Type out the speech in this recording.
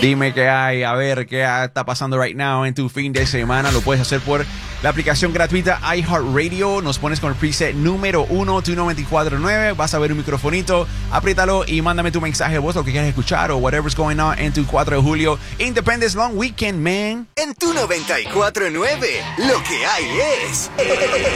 Dime qué hay, a ver qué está pasando right now en tu fin de semana. Lo puedes hacer por la aplicación gratuita iHeartRadio. Nos pones con el preset número 1, tu 949. Vas a ver un microfonito, apriétalo y mándame tu mensaje de voz, lo que quieras escuchar o whatever's going on en tu 4 de julio. Independence Long Weekend, man. En tu 94.9, lo que hay es